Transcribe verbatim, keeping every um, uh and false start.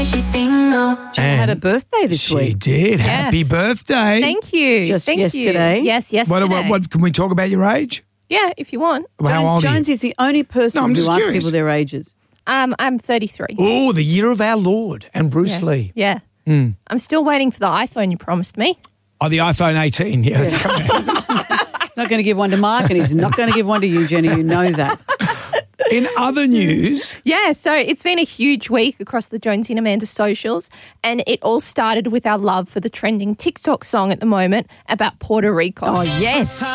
She's single. She had a birthday this She week. did. Yes. Happy birthday. Thank you. Just Thank yesterday? You. Yes, yesterday. What, what, what, can we talk about your age? Yeah, if you want. How old Jones are you? is the only person No, I'm who just asks curious. people their ages. Um, I'm thirty-three. Oh, the year of our Lord and Bruce yeah. Lee. Yeah. Mm. I'm still waiting for the iPhone you promised me. Oh, the iPhone eighteen. Yeah, it's coming out. He's not going to give one to Mark and he's not going to give one to you, Jenny. You know that. In other news, Yeah, so it's been a huge week across the Jonesy and Amanda socials, and it all started with our love for the trending TikTok song at the moment about Puerto Rico. Oh, yes.